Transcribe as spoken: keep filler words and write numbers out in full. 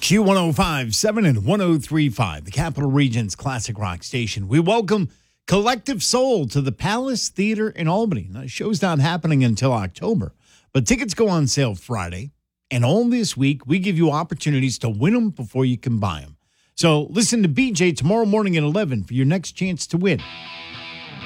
Q one oh five seven and one oh three five, the Capital Region's classic rock station. We welcome Collective Soul to the Palace Theater in Albany. Now, the show's not happening until October, but tickets go on sale Friday. And all this week, we give you opportunities to win them before you can buy them. So listen to B J tomorrow morning at eleven for your next chance to win.